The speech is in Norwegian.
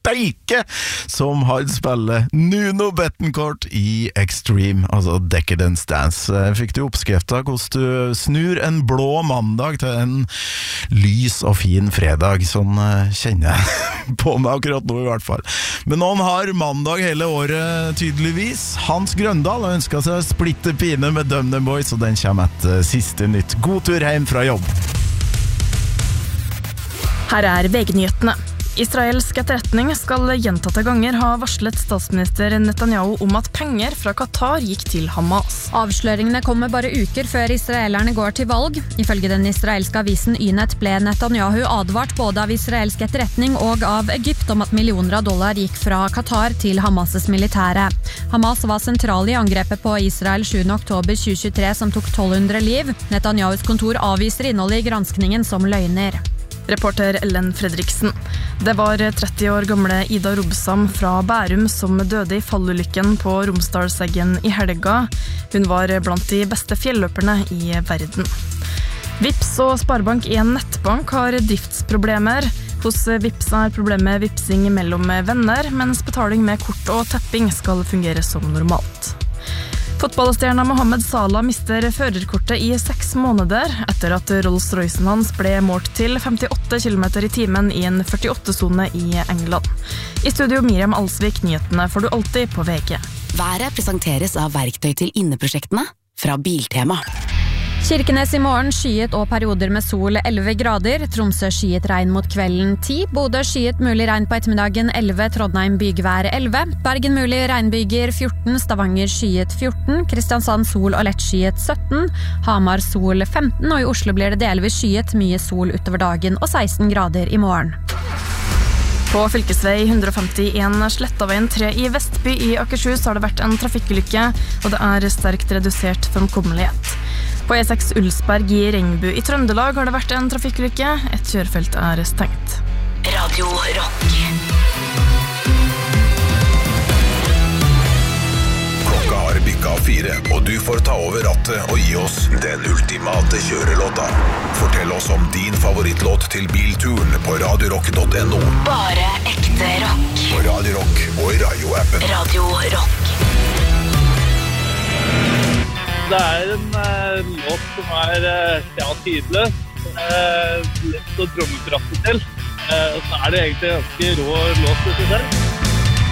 steike som han spiller Nuno Bettencourt i Extreme, altså Decadence Dance. Fikk du oppskrifta hvordan du snur en blå mandag til en lys og fin fredag, sånn kjenner jeg på meg akkurat nå i hvert fall. Men noen har mandag hele året tydeligvis. Hans Grøndal har ønsket seg splitte pine med Dumb Boys, og den kommer etter siste nytt. God tur hjem fra jobb. Her VG-nyhetene. Israelsk etterretning skal gjentatte ganger ha varslet statsminister Netanyahu om at penger fra Qatar gikk til Hamas. Avsløringene kommer bare uker før israelerne går til valg. Ifølge den israelske avisen Ynet ble Netanyahu advart både av israelsk etterretning og av Egypt om at millioner av dollar gikk fra Qatar til Hamas' militære. Hamas var sentral i angrepet på Israel 7. oktober 2023 som tok 1200 liv. Netanyahus kontor avviser innholdet i granskningen som løgner. Reporter Ellen Fredriksen. Det var 30 år gamle Ida Robsam fra Bærum som døde i fallulykken på Romsdalseggen i helga. Hun var blant de beste fjelløperne i verden. Vips og Sparebank1 nettbank har driftsproblemer. Hos Vips er problemet med vipsing mellom venner, mens betaling med kort og tapping skal fungere som normalt. Fotballstjerna Mohamed Salah mister førerkortet i 6 måneder etter at Rolls-Roycen hans ble målt til 58 km i timen i en 48-sone i England. I studio Miriam Alsvik, nyhetene får du alltid på VG. Været presenteres av verktøy til inneprosjektene fra Biltema. Kirkenes i morgen skyet og perioder med sol 11 grader, Tromsø skyet regn mot kvelden 10, Bodø skyet mulig regn på ettermiddagen 11, Trondheim bygvær 11, Bergen mulig regnbyger 14, Stavanger skyet 14, Kristiansand sol og lett skyet 17, Hamar sol 15, og i Oslo blir det delvis skyet, mye sol utover dagen og 16 grader i morgen. På fylkesvei 151 Slettaveien 3 i Vestby i Akershus har det vært en trafikkulykke, og det er sterkt redusert fremkommelighet. På E6 Ulsberg i Ringbu i Trøndelag har det vært en trafikkulykke. Et kjørefelt er stengt. Radio Rock. Klokka har bikket 4, og du får ta over rattet og gi oss den ultimate kjørelåta. Fortell oss om din favorittlåt til bilturen på radiorock.no. Bare ekte rock. På Radio Rock og i Radio-appen. Radio Rock. Det er en låt som er tidløs, lett å trommekratte til. Så er det egentlig ganske rå låt til seg selv.